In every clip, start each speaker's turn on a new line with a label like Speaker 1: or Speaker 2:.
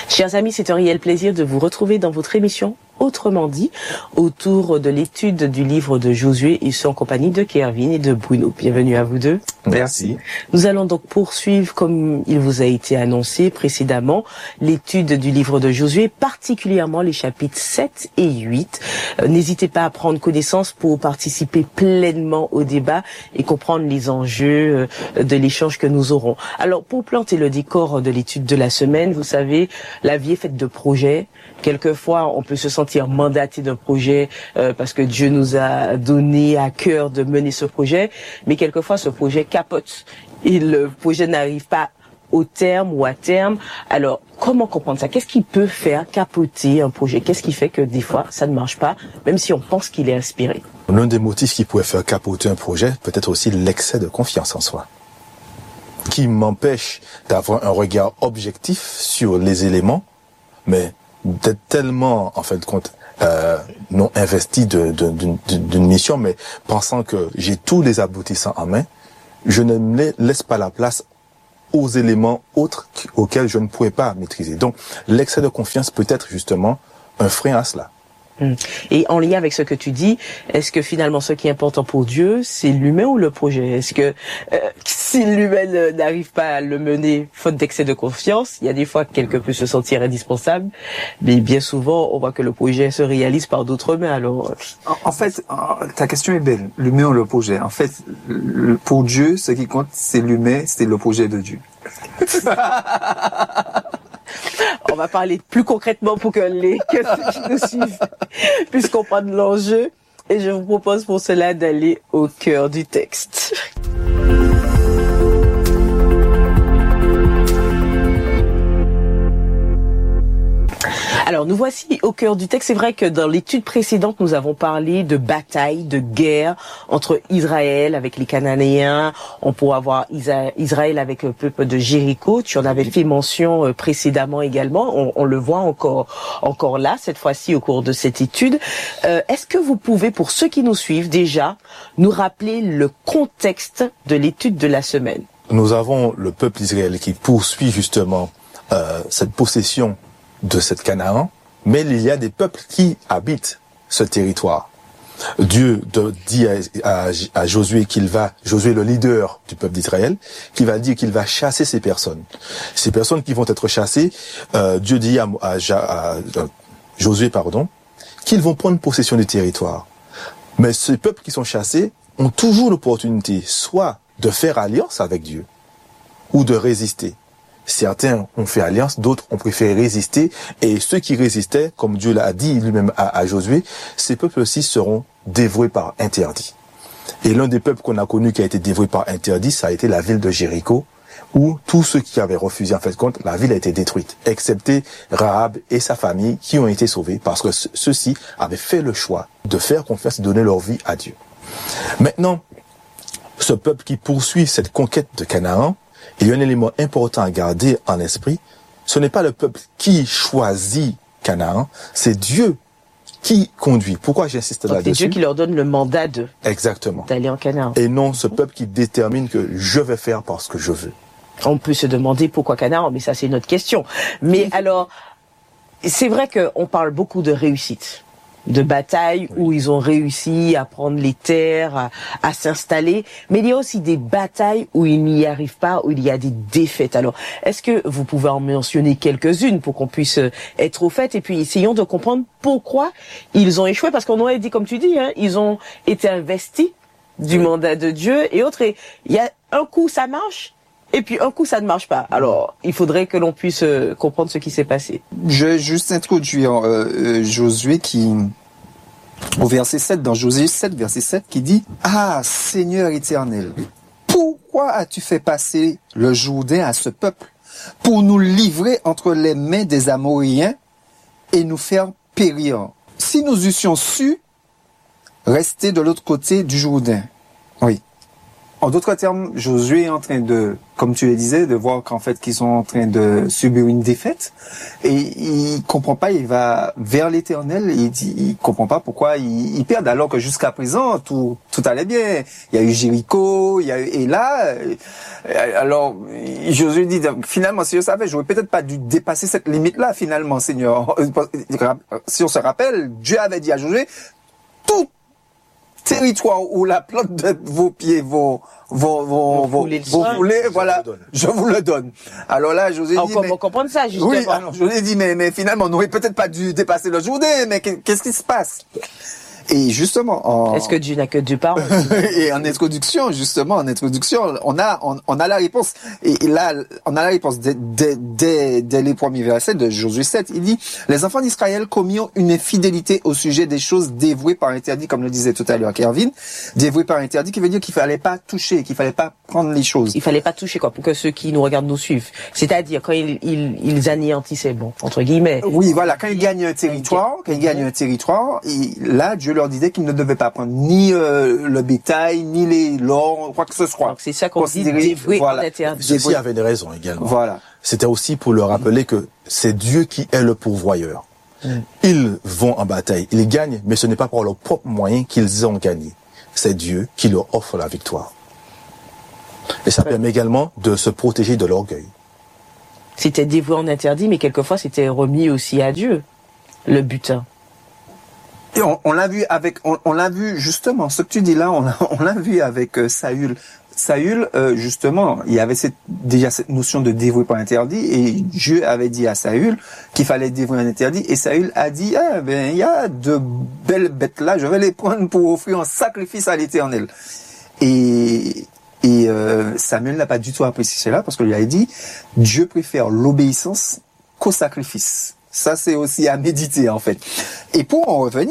Speaker 1: Chers amis, c'est un réel plaisir de vous retrouver dans votre émission Autrement dit, autour de l'étude du livre de Josué, ils sont en compagnie de Kervin et de Bruno. Bienvenue à vous deux.
Speaker 2: Merci.
Speaker 1: Nous allons donc poursuivre, comme il vous a été annoncé précédemment, l'étude du livre de Josué, particulièrement les chapitres 7 et 8. N'hésitez pas à prendre connaissance pour participer pleinement au débat et comprendre les enjeux de l'échange que nous aurons. Alors, pour planter le décor de l'étude de la semaine, vous savez, la vie est faite de projets. Quelquefois, on peut se sentir mandaté d'un projet parce que Dieu nous a donné à cœur de mener ce projet, mais quelquefois ce projet capote et le projet n'arrive pas au terme ou à terme. Alors, comment comprendre ça? Qu'est-ce qui peut faire capoter un projet? Qu'est-ce qui fait que des fois, ça ne marche pas, même si on pense qu'il est inspiré?
Speaker 2: L'un des motifs qui pourrait faire capoter un projet, peut-être aussi l'excès de confiance en soi, qui m'empêche d'avoir un regard objectif sur les éléments, mais d'être tellement, en fin de compte, non investi d'une mission, mais pensant que j'ai tous les aboutissants en main, je ne me laisse pas la place aux éléments autres auxquels je ne pouvais pas maîtriser. Donc, l'excès de confiance peut être justement un frein à cela.
Speaker 1: Et en lien avec ce que tu dis, est-ce que finalement ce qui est important pour Dieu, c'est l'humain ou le projet? Est-ce que si l'humain n'arrive pas à le mener faute d'excès de confiance, il y a des fois que quelqu'un peut se sentir indispensable, mais bien souvent on voit que le projet se réalise par d'autres mains. Alors,
Speaker 3: en fait, ta question est belle. L'humain ou le projet? En fait, pour Dieu, ce qui compte, c'est l'humain, c'est le projet de Dieu.
Speaker 1: On va parler plus concrètement pour que ceux qui nous suivent puissent comprendre l'enjeu. Et je vous propose pour cela d'aller au cœur du texte. Alors, nous voici au cœur du texte. C'est vrai que dans l'étude précédente, nous avons parlé de bataille, de guerre entre Israël avec les Cananéens. On pourra voir Israël avec le peuple de Jéricho. Tu en avais fait mention précédemment également. On le voit encore là, cette fois-ci, au cours de cette étude. Est-ce que vous pouvez, pour ceux qui nous suivent déjà, nous rappeler le contexte de l'étude de la semaine?
Speaker 2: Nous avons le peuple d'Israël qui poursuit justement cette possession de cette Canaan, mais il y a des peuples qui habitent ce territoire. Dieu dit à Josué Josué le leader du peuple d'Israël, qui va dire qu'il va chasser ces personnes. Ces personnes qui vont être chassées, Dieu dit à Josué, qu'ils vont prendre possession du territoire. Mais ces peuples qui sont chassés ont toujours l'opportunité soit de faire alliance avec Dieu, ou de résister. Certains ont fait alliance, d'autres ont préféré résister, et ceux qui résistaient, comme Dieu l'a dit lui-même à Josué, ces peuples aussi seront dévoués par interdit. Et l'un des peuples qu'on a connu qui a été dévoué par interdit, ça a été la ville de Jéricho, où tous ceux qui avaient refusé, en fait, compte, la ville a été détruite, excepté Rahab et sa famille qui ont été sauvés, parce que ceux-ci avaient fait le choix de faire confiance et donner leur vie à Dieu. Maintenant, ce peuple qui poursuit cette conquête de Canaan, il y a un élément important à garder en esprit. Ce n'est pas le peuple qui choisit Canaan, c'est Dieu qui conduit. Pourquoi j'insiste là-dessus?
Speaker 1: C'est Dieu qui leur donne le mandat d'aller en Canaan.
Speaker 2: Et non ce peuple qui détermine que je vais faire parce que je veux.
Speaker 1: On peut se demander pourquoi Canaan, mais ça c'est une autre question. Mais alors, c'est vrai qu'on parle beaucoup de réussite, de batailles où ils ont réussi à prendre les terres, à s'installer. Mais il y a aussi des batailles où ils n'y arrivent pas, où il y a des défaites. Alors, est-ce que vous pouvez en mentionner quelques-unes pour qu'on puisse être au fait? Et puis, essayons de comprendre pourquoi ils ont échoué. Parce qu'on aurait dit, comme tu dis, ils ont été investis du mandat de Dieu et autres. Et il y a un coup, ça marche. Et puis un coup, ça ne marche pas. Alors, il faudrait que l'on puisse comprendre ce qui s'est passé.
Speaker 3: Je vais juste introduire Josué qui, au verset 7, dans Josué 7, verset 7, qui dit « Ah, Seigneur éternel, pourquoi as-tu fait passer le Jourdain à ce peuple pour nous livrer entre les mains des Amoréens et nous faire périr? Si nous eussions su rester de l'autre côté du Jourdain. » Oui. En d'autres termes, Josué est en train de, comme tu le disais, de voir qu'en fait qu'ils sont en train de subir une défaite et il comprend pas, il va vers l'Éternel et il comprend pas pourquoi ils perdent alors que jusqu'à présent tout allait bien. Il y a eu Jéricho, et là, alors Josué dit finalement si je savais, j'aurais peut-être pas dû dépasser cette limite-là finalement, Seigneur. Si on se rappelle, Dieu avait dit à Josué tout territoire où la plante de vos pieds vont fouler, voilà, je vous le donne. Alors là, Josué dit,
Speaker 1: comment comprendre ça, justement?
Speaker 3: Oui, alors Josué dit, mais finalement, on n'aurait peut-être pas dû dépasser le Jourdain, mais qu'est-ce qui se passe? Et justement,
Speaker 1: est-ce que Dieu n'a que deux parents?
Speaker 3: Et en introduction, on a la réponse. Et là, on a la réponse dès les premiers versets de Josué 7. Il dit, les enfants d'Israël commirent une infidélité au sujet des choses dévouées par interdit, comme le disait tout à l'heure Kervin. Dévouées par interdit, qui veut dire qu'il fallait pas toucher, qu'il fallait pas prendre les choses. Il
Speaker 1: fallait pas toucher, quoi, pour que ceux qui nous regardent nous suivent. C'est-à-dire, quand ils anéantissaient, bon, entre guillemets.
Speaker 3: Oui, voilà, quand ils gagnent un territoire, là, Dieu leur disait qu'ils ne devaient pas prendre ni le bétail, ni l'or, quoi que ce soit.
Speaker 1: Donc c'est ça qu'on dit dévoué,
Speaker 3: voilà.
Speaker 2: Ceci avait des raisons également.
Speaker 3: Voilà.
Speaker 2: C'était aussi pour leur rappeler que c'est Dieu qui est le pourvoyeur. Ils vont en bataille, ils gagnent, mais ce n'est pas par leurs propres moyens qu'ils ont gagné. C'est Dieu qui leur offre la victoire. Et ça permet également de se protéger de l'orgueil.
Speaker 1: C'était dévoué en interdit, mais quelquefois c'était remis aussi à Dieu, le butin.
Speaker 3: Et on l'a vu on l'a vu justement, ce que tu dis là, on l'a vu avec Saül. Saül, justement, il y avait déjà cette notion de dévouer par interdit, et Dieu avait dit à Saül qu'il fallait dévouer un interdit, et Saül a dit, il y a de belles bêtes là, je vais les prendre pour offrir un sacrifice à l'Éternel. Et Samuel n'a pas du tout apprécié cela, parce qu'il lui a dit, Dieu préfère l'obéissance qu'au sacrifice. Ça, c'est aussi à méditer, en fait. Et pour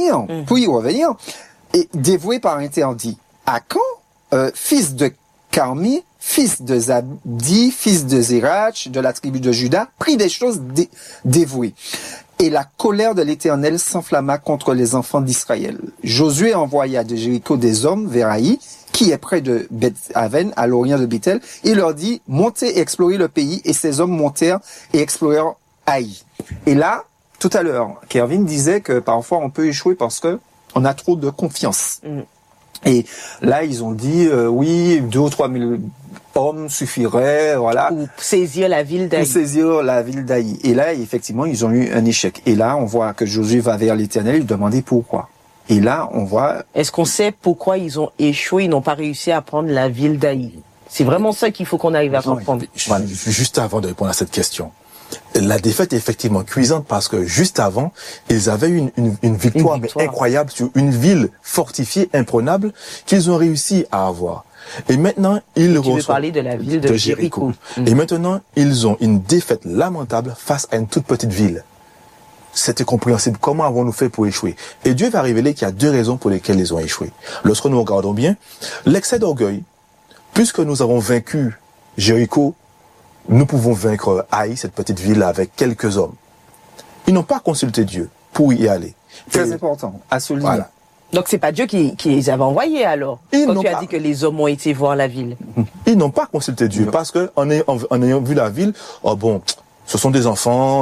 Speaker 3: y revenir, et dévoué par interdit, Akan, fils de Carmi, fils de Zabdi, fils de Zérach, de la tribu de Juda, prit des choses dévouées. Et la colère de l'Éternel s'enflamma contre les enfants d'Israël. Josué envoya de Jéricho des hommes vers Haï, qui est près de Beth-Aven, à l'orient de Bethel. Il leur dit, montez et explorez le pays, et ces hommes montèrent et explorèrent Haï. Et là, tout à l'heure, Kervin disait que parfois on peut échouer parce que on a trop de confiance. Et là, ils ont dit, oui, 2 ou 3 000 hommes suffiraient, voilà.
Speaker 1: Pour saisir la ville d'Haï.
Speaker 3: Et là, effectivement, ils ont eu un échec. Et là, on voit que Josué va vers l'Éternel et lui demander pourquoi. Et là, on voit...
Speaker 1: Est-ce qu'on sait pourquoi ils ont échoué, ils n'ont pas réussi à prendre la ville d'Haï? C'est vraiment ça qu'il faut qu'on arrive à comprendre.
Speaker 2: Voilà. Juste avant de répondre à cette question, la défaite est effectivement cuisante parce que juste avant, ils avaient eu une victoire. Mais incroyable sur une ville fortifiée, imprenable, qu'ils ont réussi à avoir. Et maintenant, ils
Speaker 1: veux parler de la ville de Jéricho.
Speaker 2: Et maintenant, ils ont une défaite lamentable face à une toute petite ville. C'est incompréhensible. Comment avons-nous fait pour échouer? Et Dieu va révéler qu'il y a 2 raisons pour lesquelles ils ont échoué. Lorsque nous regardons bien, l'excès d'orgueil, puisque nous avons vaincu Jéricho, nous pouvons vaincre Haï, cette petite ville, avec quelques hommes. Ils n'ont pas consulté Dieu pour y aller.
Speaker 3: Très important, à souligner. Voilà.
Speaker 1: Donc c'est pas Dieu qui les avait envoyés alors, quand tu as dit que les hommes ont été voir la ville.
Speaker 2: Ils n'ont pas consulté Dieu, parce que en ayant vu la ville, ce sont des enfants,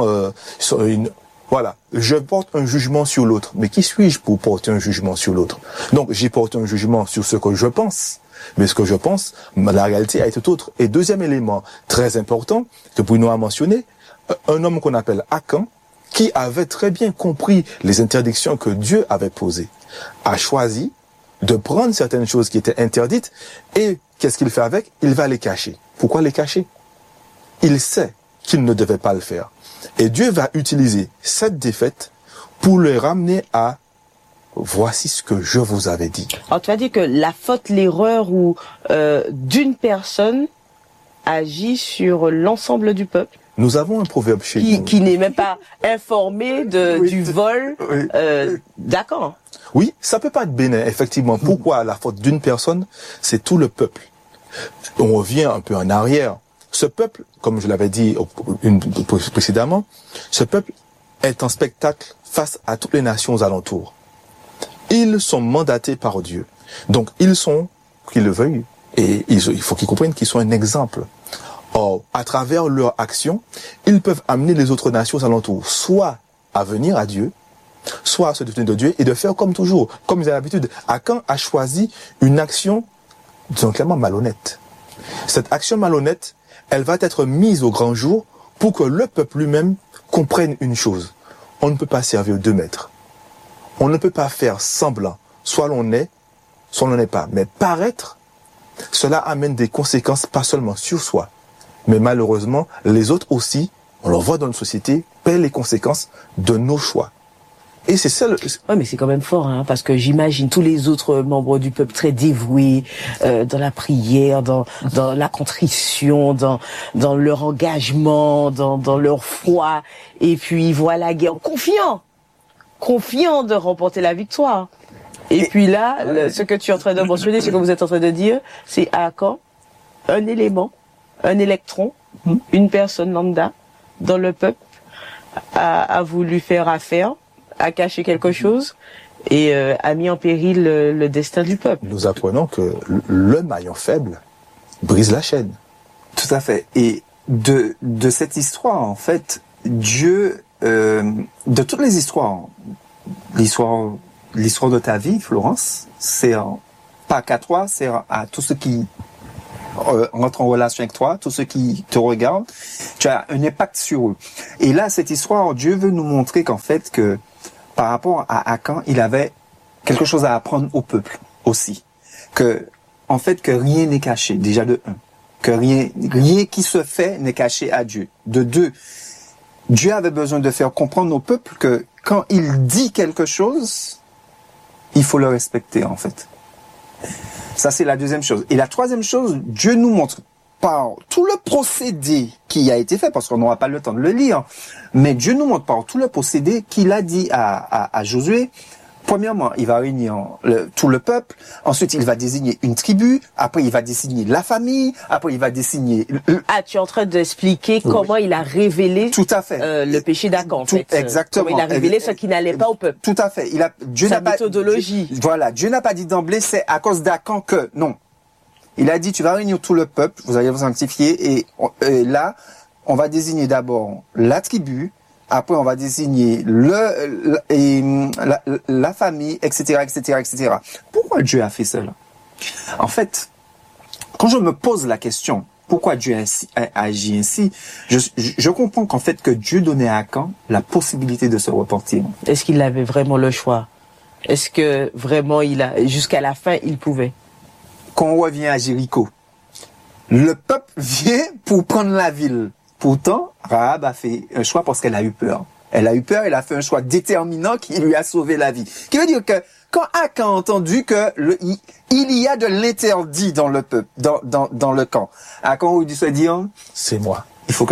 Speaker 2: voilà, je porte un jugement sur l'autre. Mais qui suis-je pour porter un jugement sur l'autre? Donc j'ai porté un jugement sur ce que je pense. Mais ce que je pense, la réalité a été tout autre. Et deuxième élément très important que Bruno a mentionné, un homme qu'on appelle Akan, qui avait très bien compris les interdictions que Dieu avait posées, a choisi de prendre certaines choses qui étaient interdites et qu'est-ce qu'il fait avec? Il va les cacher. Pourquoi les cacher? Il sait qu'il ne devait pas le faire. Et Dieu va utiliser cette défaite pour le ramener à voici ce que je vous avais dit.
Speaker 1: Alors tu as dit que la faute, l'erreur ou d'une personne agit sur l'ensemble du peuple.
Speaker 2: Nous avons un proverbe chez nous.
Speaker 1: Qui n'est même pas informé du vol.
Speaker 2: Oui.
Speaker 1: D'accord.
Speaker 2: Oui, ça peut pas être bénin, effectivement. Pourquoi la faute d'une personne? C'est tout le peuple. On revient un peu en arrière. Ce peuple, comme je l'avais dit précédemment, ce peuple est en spectacle face à toutes les nations aux alentours. Ils sont mandatés par Dieu. Donc, ils sont, qu'ils le veuillent, Et il faut qu'ils comprennent qu'ils sont un exemple. Or, à travers leur action, ils peuvent amener les autres nations aux alentours, soit à venir à Dieu, soit à se détourner de Dieu et de faire comme toujours, comme ils ont l'habitude. Akan a choisi une action, disons clairement, malhonnête. Cette action malhonnête, elle va être mise au grand jour pour que le peuple lui-même comprenne une chose. On ne peut pas servir deux maîtres. On ne peut pas faire semblant. Soit l'on est, soit l'on n'est pas. Mais paraître, cela amène des conséquences pas seulement sur soi, mais malheureusement, les autres aussi, on le voit dans notre société, paient les conséquences de nos choix. Et c'est ça.
Speaker 1: Ouais, mais c'est quand même fort, hein, parce que j'imagine tous les autres membres du peuple très dévoués dans la prière, dans la contrition, dans leur engagement, dans leur foi, et puis ils voient la guerre confiants de remporter la victoire. Et puis là, ce que tu es en train de mentionner, ce que vous êtes en train de dire, c'est Akan, un élément, un électron, une personne lambda dans le peuple a voulu faire affaire, a caché quelque chose et a mis en péril le destin du peuple.
Speaker 2: Nous apprenons que le maillon faible brise la chaîne.
Speaker 3: Tout à fait. Et de cette histoire, en fait, Dieu, de toutes les histoires, l'histoire de ta vie, Florence, c'est pas qu'à toi, c'est à tous ceux qui rentrent en relation avec toi, tous ceux qui te regardent, tu as un impact sur eux. Et là, cette histoire, Dieu veut nous montrer qu'en fait, que par rapport à Akan, il avait quelque chose à apprendre au peuple aussi. Que, en fait, que rien n'est caché, déjà de un. Que rien qui se fait n'est caché à Dieu. De deux, Dieu avait besoin de faire comprendre au peuple que quand il dit quelque chose, il faut le respecter, en fait. Ça, c'est la deuxième chose. Et la troisième chose, Dieu nous montre par tout le procédé qui a été fait, parce qu'on n'aura pas le temps de le lire, mais Dieu nous montre par tout le procédé qu'il a dit à Josué. Premièrement, il va réunir tout le peuple. Ensuite, il va désigner une tribu. Après, il va désigner la famille. Après, il va désigner...
Speaker 1: tu es en train d'expliquer comment il a révélé
Speaker 3: tout à fait.
Speaker 1: Le péché d'Akan, en fait.
Speaker 3: Exactement.
Speaker 1: Comment il a révélé ce qui n'allait pas au peuple.
Speaker 3: Tout à fait.
Speaker 1: Sa méthodologie.
Speaker 3: Voilà. Dieu n'a pas dit d'emblée, c'est à cause d'Akan que... Non. Il a dit, tu vas réunir tout le peuple, vous allez vous sanctifier. Et là, on va désigner d'abord la tribu. Après, on va désigner la famille, etc., etc., etc. Pourquoi Dieu a fait cela? En fait, quand je me pose la question, pourquoi Dieu a agi ainsi, je comprends qu'en fait, que Dieu donnait à Akan la possibilité de se repentir.
Speaker 1: Est-ce qu'il avait vraiment le choix? Est-ce que vraiment jusqu'à la fin, il pouvait?
Speaker 3: Quand on revient à Jéricho, le peuple vient pour prendre la ville. Pourtant, Rahab a fait un choix parce qu'elle a eu peur. Elle a eu peur, elle a fait un choix déterminant qui lui a sauvé la vie. Ce qui veut dire que quand Akan a entendu que il y a de l'interdit dans le peuple, dans le camp, Akan aurait dû se dire,
Speaker 2: c'est moi.
Speaker 3: Il faut que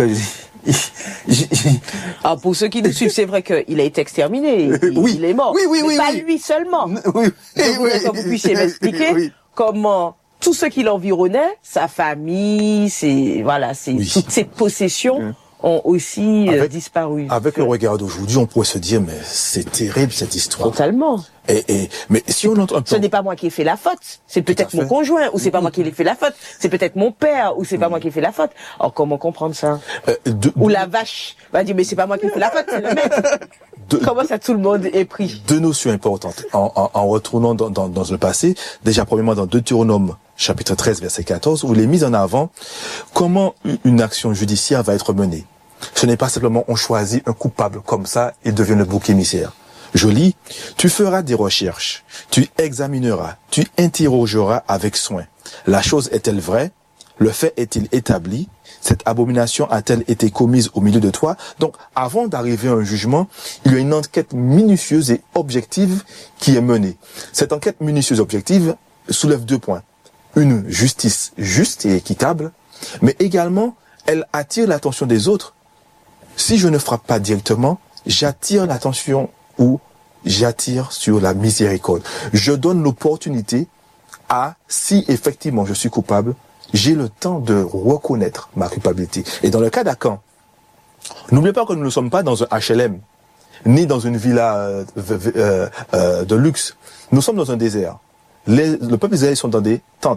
Speaker 1: pour ceux qui nous suivent, c'est vrai qu'il a été exterminé. Il est mort.
Speaker 3: Oui,
Speaker 1: pas lui seulement. Je voudrais que vous puissiez m'expliquer comment tout ce qui l'environnait, sa famille, toutes ses possessions ont aussi disparu.
Speaker 2: Avec le regard d'aujourd'hui, on pourrait se dire, mais c'est terrible cette histoire.
Speaker 1: Totalement.
Speaker 2: Mais si on entend...
Speaker 1: Ce n'est pas moi qui ai fait la faute, c'est peut-être mon conjoint, ou c'est pas moi qui ai fait la faute, c'est peut-être mon père, ou c'est pas moi qui ai fait la faute. Alors comment comprendre ça? Ou la vache va dire, mais c'est pas moi qui ai fait la faute, c'est le maître. Comment ça, tout le monde est pris?
Speaker 2: Deux notions importantes. En retournant dans le passé, déjà premièrement dans Deutéronome, chapitre 13, verset 14, où il est mis en avant comment une action judiciaire va être menée. Ce n'est pas simplement on choisit un coupable comme ça, il devient le bouc émissaire. Je lis, tu feras des recherches, tu examineras, tu interrogeras avec soin. La chose est-elle vraie? Le fait est-il établi? Cette abomination a-t-elle été commise au milieu de toi? Donc, avant d'arriver à un jugement, il y a une enquête minutieuse et objective qui est menée. Cette enquête minutieuse et objective soulève 2 points. Une justice juste et équitable, mais également, elle attire l'attention des autres. Si je ne frappe pas directement, j'attire l'attention ou j'attire sur la miséricorde. Je donne l'opportunité à, si effectivement je suis coupable, j'ai le temps de reconnaître ma culpabilité. Et dans le cas d'Akan, n'oubliez pas que nous ne sommes pas dans un HLM, ni dans une villa de luxe. Nous sommes dans un désert. Le peuple israélien sont dans des tentes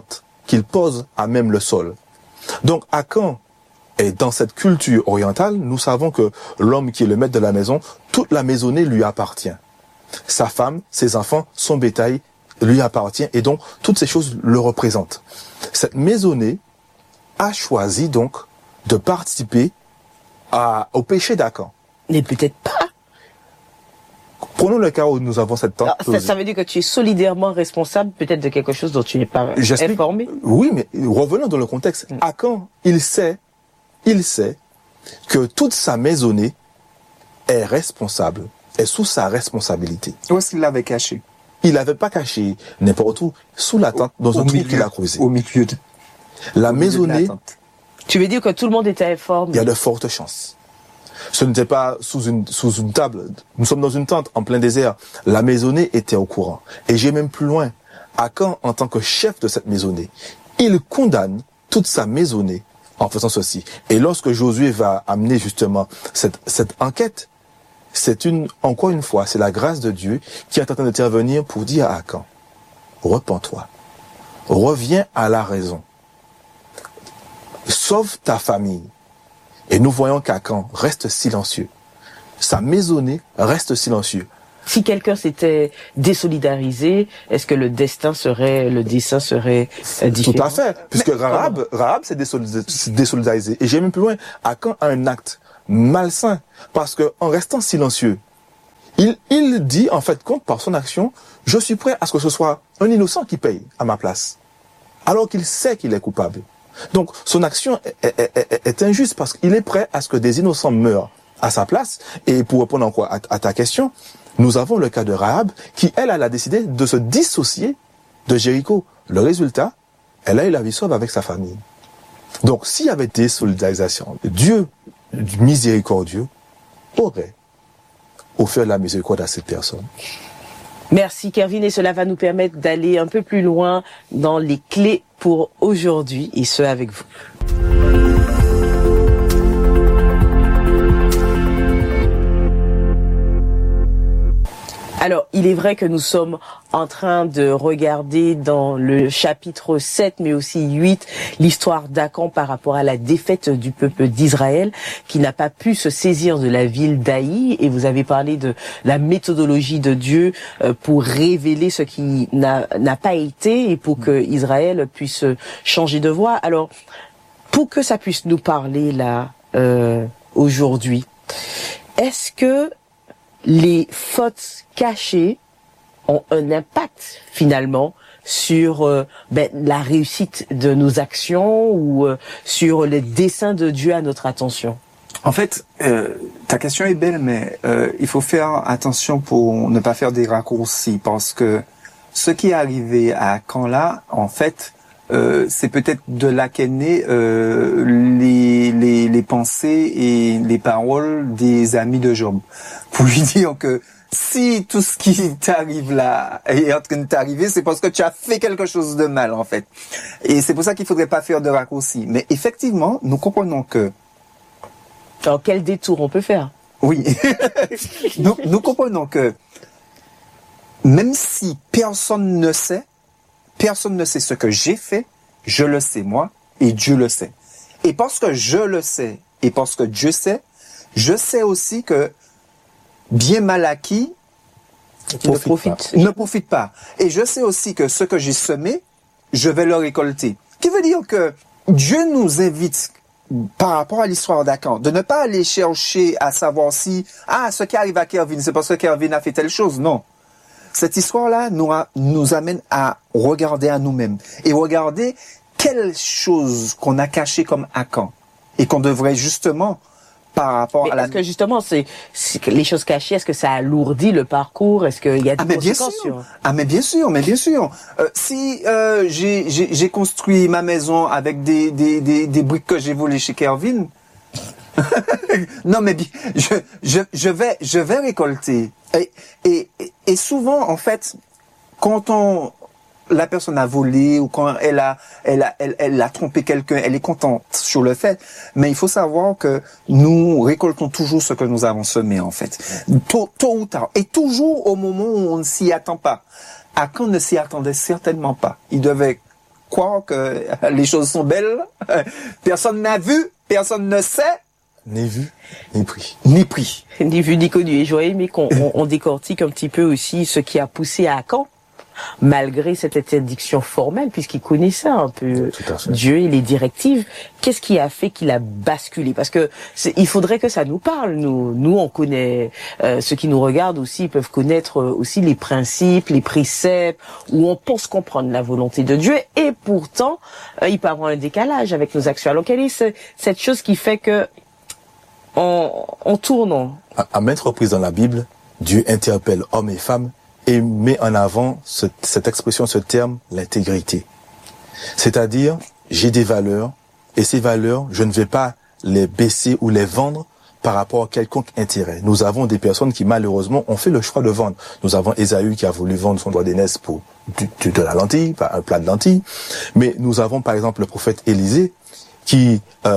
Speaker 2: qu'il pose à même le sol. Donc Akan est dans cette culture orientale, nous savons que l'homme qui est le maître de la maison, toute la maisonnée lui appartient. Sa femme, ses enfants, son bétail lui appartient et donc toutes ces choses le représentent. Cette maisonnée a choisi donc de participer au péché d'Akan.
Speaker 1: Mais peut-être pas.
Speaker 2: Prenons le cas où nous avons cette tante.
Speaker 1: Ça veut dire que tu es solidairement responsable peut-être de quelque chose dont tu n'es pas informé.
Speaker 2: Oui, mais revenons dans le contexte. Akan, il sait que toute sa maisonnée est responsable, est sous sa responsabilité.
Speaker 3: Où est-ce qu'il l'avait caché?
Speaker 2: Il l'avait pas caché n'importe où, sous la tente, dans un trou qu'il a creusé.
Speaker 3: Au milieu de
Speaker 2: la maisonnée.
Speaker 1: Tu veux dire que tout le monde était informé?
Speaker 2: Il y a de fortes chances. Ce n'était pas sous une table. Nous sommes dans une tente en plein désert. La maisonnée était au courant. Et j'ai même plus loin. Akan, en tant que chef de cette maisonnée, il condamne toute sa maisonnée en faisant ceci. Et lorsque Josué va amener justement cette enquête, encore une fois, c'est la grâce de Dieu qui est en train d'intervenir pour dire à Akan, repens-toi, reviens à la raison, sauve ta famille. Et nous voyons qu'Akan reste silencieux. Sa maisonnée reste silencieux.
Speaker 1: Si quelqu'un s'était désolidarisé, est-ce que le dessin serait différent?
Speaker 2: Tout à fait, puisque Rahab s'est désolidarisé. Et j'ai même plus loin, Akan a un acte malsain, parce que en restant silencieux, il dit en fait compte par son action, je suis prêt à ce que ce soit un innocent qui paye à ma place, alors qu'il sait qu'il est coupable. Donc son action est injuste parce qu'il est prêt à ce que des innocents meurent à sa place. Et pour répondre encore à ta question, nous avons le cas de Rahab qui, elle a décidé de se dissocier de Jéricho. Le résultat, elle a eu la vie sauve avec sa famille. Donc s'il y avait désolidarisation, Dieu miséricordieux aurait offert la miséricorde à cette personne.
Speaker 1: Merci Kervin, et cela va nous permettre d'aller un peu plus loin dans les clés pour aujourd'hui, et ce avec vous. Alors, il est vrai que nous sommes en train de regarder dans le chapitre 7, mais aussi 8, l'histoire d'Akan par rapport à la défaite du peuple d'Israël, qui n'a pas pu se saisir de la ville d'Haï. Et vous avez parlé de la méthodologie de Dieu pour révéler ce qui n'a pas été et pour que Israël puisse changer de voie. Alors, pour que ça puisse nous parler là, aujourd'hui, est-ce que les fautes cachées ont un impact finalement sur la réussite de nos actions ou sur les desseins de Dieu à notre attention?
Speaker 3: En fait, ta question est belle, mais il faut faire attention pour ne pas faire des raccourcis, parce que ce qui est arrivé à Akan là, en fait, c'est peut-être de là qu'est né les pensées et les paroles des amis de Job, pour lui dire que si tout ce qui t'arrive là est en train de t'arriver, c'est parce que tu as fait quelque chose de mal, en fait. Et c'est pour ça qu'il faudrait pas faire de raccourcis. Mais effectivement, nous comprenons que...
Speaker 1: Alors, quel détour on peut faire?
Speaker 3: Oui. nous comprenons que même si personne ne sait ce que j'ai fait, je le sais moi, et Dieu le sait. Et parce que je le sais, et parce que Dieu sait, je sais aussi que bien mal acquis ne profite pas. Et je sais aussi que ce que j'ai semé, je vais le récolter. Ce qui veut dire que Dieu nous invite, par rapport à l'histoire d'Akan, de ne pas aller chercher à savoir si, ce qui arrive à Kervin, c'est parce que Kervin a fait telle chose. Non. Cette histoire-là nous amène à regarder à nous-mêmes et regarder quelles choses qu'on a cachées comme Akan et qu'on devrait justement, par rapport à la...
Speaker 1: Est-ce que justement, c'est les choses cachées, est-ce que ça alourdit le parcours? Est-ce qu'il y a des conséquences sur...
Speaker 3: mais bien sûr. Si j'ai construit ma maison avec des briques que j'ai volées chez Kervin, non, mais je vais récolter. Et souvent, en fait, quand la personne a volé ou quand elle a trompé quelqu'un, elle est contente sur le fait. Mais il faut savoir que nous récoltons toujours ce que nous avons semé, en fait. Tôt ou tard. Et toujours au moment où on ne s'y attend pas. Akan ne s'y attendait certainement pas. Il devait croire que les choses sont belles. Personne n'a vu, personne ne sait.
Speaker 2: Ni vu, ni pris.
Speaker 3: Ni pris.
Speaker 1: Ni vu, ni connu. Et j'aurais aimé qu'on décortique un petit peu aussi ce qui a poussé à Achan, malgré cette interdiction formelle, puisqu'il connaissait un peu Dieu et les directives. Qu'est-ce qui a fait qu'il a basculé? Parce que il faudrait que ça nous parle. Nous on connaît, ceux qui nous regardent aussi peuvent connaître aussi les principes, les préceptes, où on pense comprendre la volonté de Dieu, et pourtant il peut y avoir un décalage avec nos actions. Alors quelle est cette chose qui fait que on tourne
Speaker 2: à maintes reprises dans la Bible, Dieu interpelle hommes et femmes et met en avant cette expression, ce terme, l'intégrité. C'est-à-dire, j'ai des valeurs, et ces valeurs, je ne vais pas les baisser ou les vendre par rapport à quelconque intérêt. Nous avons des personnes qui, malheureusement, ont fait le choix de vendre. Nous avons Ésaü qui a voulu vendre son doigt d'aînesse pour de la lentille, un plat de lentilles. Mais nous avons, par exemple, le prophète Élisée qui,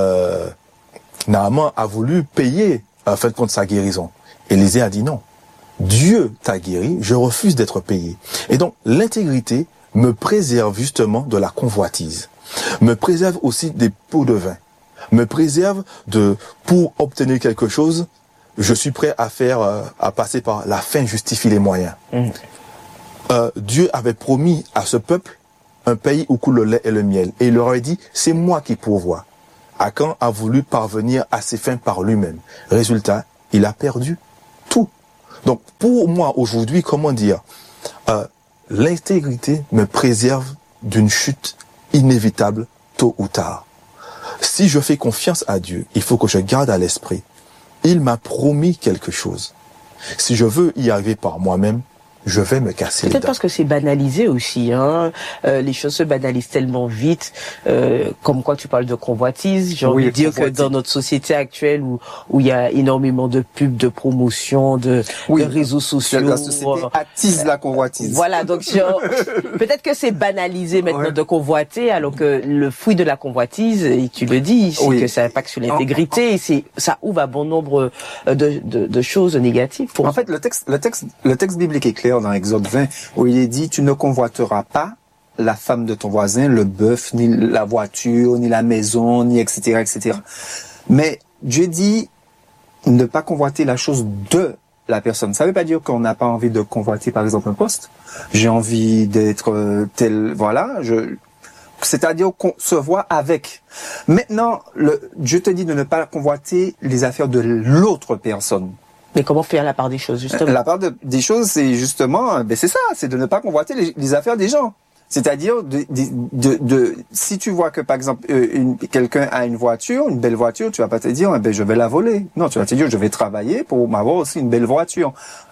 Speaker 2: Naaman a voulu payer en fait contre sa guérison. Élisée a dit non. Dieu t'a guéri, je refuse d'être payé. Et donc l'intégrité me préserve justement de la convoitise, me préserve aussi des pots de vin, me préserve pour obtenir quelque chose, je suis prêt à passer par la fin justifie les moyens. Dieu avait promis à ce peuple un pays où coule le lait et le miel, et il leur a dit c'est moi qui pourvois. Achan a voulu parvenir à ses fins par lui-même. Résultat, il a perdu tout. Donc, pour moi, aujourd'hui, comment dire, l'intégrité me préserve d'une chute inévitable, tôt ou tard. Si je fais confiance à Dieu, il faut que je garde à l'esprit. Il m'a promis quelque chose. Si je veux y arriver par moi-même, je vais me casser les dents.
Speaker 1: Peut-être parce que c'est banalisé aussi, hein. Les choses se banalisent tellement vite. Comme quoi tu parles de convoitise. J'ai envie de dire que dans notre société actuelle où il y a énormément de pubs, de promotions, de réseaux sociaux.
Speaker 3: La société attise la convoitise.
Speaker 1: Voilà, donc peut-être que c'est banalisé maintenant de convoiter, alors que le fruit de la convoitise, et tu le dis, c'est que ça impacte sur l'intégrité, et ça ouvre à bon nombre de choses négatives.
Speaker 3: En fait, le texte biblique est clair dans Exode 20, où il est dit, tu ne convoiteras pas la femme de ton voisin, le bœuf, ni la voiture, ni la maison, ni etc., etc. Mais Dieu dit, ne pas convoiter la chose de la personne. Ça ne veut pas dire qu'on n'a pas envie de convoiter, par exemple, un poste. J'ai envie d'être tel, voilà, c'est-à-dire qu'on se voit avec. Maintenant, Dieu te dit de ne pas convoiter les affaires de l'autre personne.
Speaker 1: Mais comment faire la part des choses, justement? La part
Speaker 3: des choses, c'est justement, c'est ça, c'est de ne pas convoiter les affaires des gens. C'est-à-dire, si tu vois que, par exemple, quelqu'un a une voiture, une belle voiture, tu vas pas te dire, je vais la voler. Non, tu vas te dire, je vais travailler pour m'avoir aussi une belle voiture.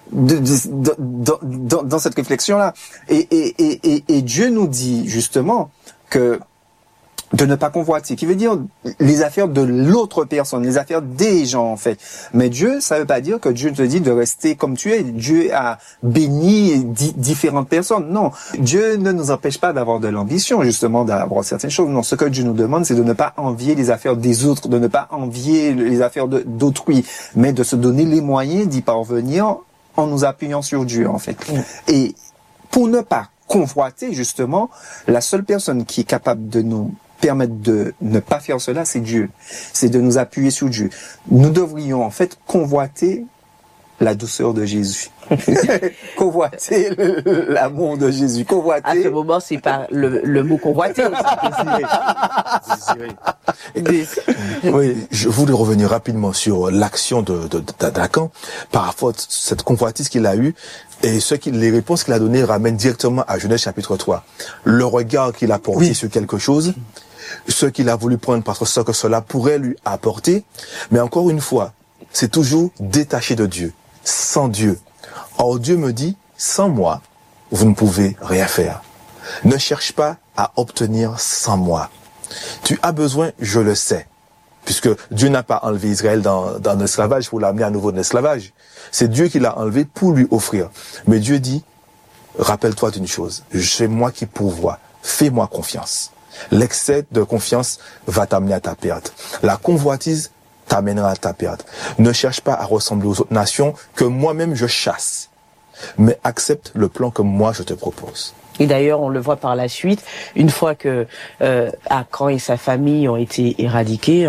Speaker 3: Dans cette réflexion-là. Et Dieu nous dit, justement, que de ne pas convoiter, qui veut dire les affaires de l'autre personne, les affaires des gens en fait. Mais Dieu, ça veut pas dire que Dieu te dit de rester comme tu es. Dieu a béni différentes personnes. Non, Dieu ne nous empêche pas d'avoir de l'ambition, justement, d'avoir certaines choses. Non, ce que Dieu nous demande, c'est de ne pas envier les affaires des autres, de ne pas envier les affaires d'autrui, mais de se donner les moyens d'y parvenir en nous appuyant sur Dieu en fait. Et pour ne pas convoiter, justement, la seule personne qui est capable de nous permettre de ne pas faire cela, c'est Dieu. C'est de nous appuyer sur Dieu. Nous devrions en fait convoiter la douceur de Jésus. Convoiter l'amour de Jésus. Convoiter.
Speaker 1: À ce moment, c'est par le mot convoiter aussi.
Speaker 2: Désirer. Oui, je voulais revenir rapidement sur l'action d'Achan par rapport à cette convoitise qu'il a eue, et les réponses qu'il a données ramènent directement à Genèse chapitre 3. Le regard qu'il a porté sur quelque chose, ce qu'il a voulu prendre parce que cela pourrait lui apporter, mais encore une fois, c'est toujours détaché de Dieu, sans Dieu. Or Dieu me dit, sans moi, vous ne pouvez rien faire. Ne cherche pas à obtenir sans moi. Tu as besoin, je le sais, puisque Dieu n'a pas enlevé Israël dans l'esclavage pour l'amener à nouveau de l'esclavage. C'est Dieu qui l'a enlevé pour lui offrir. Mais Dieu dit, rappelle-toi d'une chose, c'est moi qui pourvois, fais-moi confiance. L'excès de confiance va t'amener à ta perte. La convoitise t'amènera à ta perte. Ne cherche pas à ressembler aux autres nations que moi-même je chasse, mais accepte le plan que moi je te propose.
Speaker 1: Et d'ailleurs, on le voit par la suite, une fois que Achan et sa famille ont été éradiqués,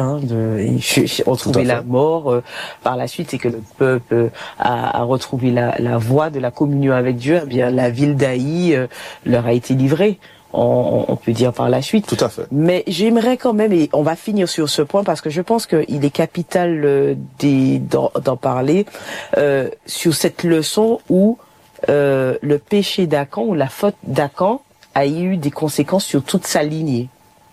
Speaker 1: ont trouvé la mort. Par la suite, c'est que le peuple a retrouvé la voie de la communion avec Dieu. Eh bien, la ville d'Aï leur a été livrée. On peut dire par la suite.
Speaker 2: Tout à fait.
Speaker 1: Mais j'aimerais quand même, et on va finir sur ce point parce que je pense qu'il est capital d'en parler, sur cette leçon où le péché d'Achan ou la faute d'Achan a eu des conséquences sur toute sa lignée.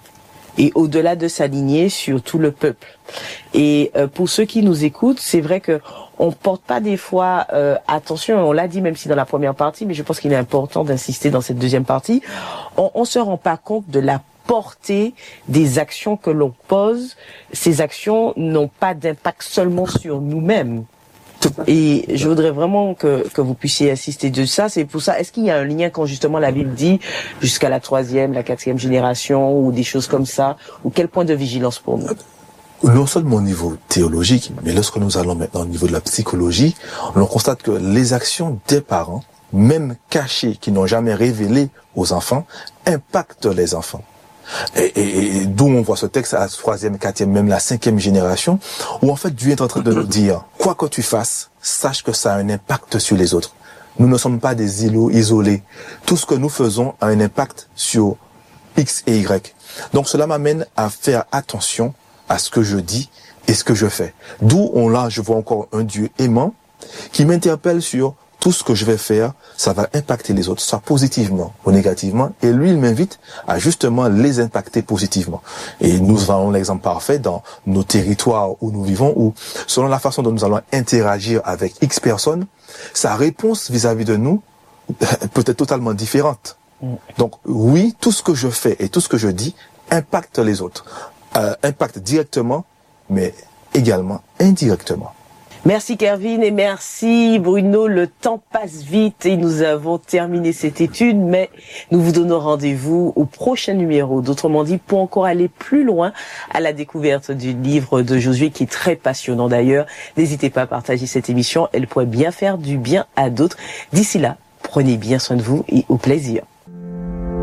Speaker 1: Et au-delà de sa lignée, sur tout le peuple. Et pour ceux qui nous écoutent, c'est vrai que on porte pas des fois attention, on l'a dit même si dans la première partie, mais je pense qu'il est important d'insister dans cette deuxième partie, on se rend pas compte de la portée des actions que l'on pose. Ces actions n'ont pas d'impact seulement sur nous-mêmes. Et je voudrais vraiment que vous puissiez assister de ça. C'est pour ça, est-ce qu'il y a un lien quand justement la Bible dit jusqu'à la 3e, la 4e génération ou des choses comme ça, ou quel point de vigilance pour nous?
Speaker 2: Non seulement au niveau théologique, mais lorsque nous allons maintenant au niveau de la psychologie, on constate que les actions des parents, même cachées, qui n'ont jamais révélé aux enfants, impactent les enfants. Et d'où on voit ce texte à la 3e, 4e, même la 5e génération, où en fait Dieu est en train de nous dire, quoi que tu fasses, sache que ça a un impact sur les autres. Nous ne sommes pas des îlots isolés. Tout ce que nous faisons a un impact sur X et Y. Donc cela m'amène à faire attention à ce que je dis et ce que je fais. D'où je vois encore un Dieu aimant qui m'interpelle sur tout ce que je vais faire, ça va impacter les autres, soit positivement ou négativement. Et lui, il m'invite à justement les impacter positivement. Et nous avons l'exemple parfait dans nos territoires où nous vivons, où selon la façon dont nous allons interagir avec X personnes, sa réponse vis-à-vis de nous peut être totalement différente. Donc oui, tout ce que je fais et tout ce que je dis impacte les autres. Impacte directement, mais également indirectement.
Speaker 1: Merci Kervin et merci Bruno. Le temps passe vite et nous avons terminé cette étude, mais nous vous donnons rendez-vous au prochain numéro. D'autrement dit, pour encore aller plus loin à la découverte du livre de Josué qui est très passionnant d'ailleurs. N'hésitez pas à partager cette émission, elle pourrait bien faire du bien à d'autres. D'ici là, prenez bien soin de vous et au plaisir.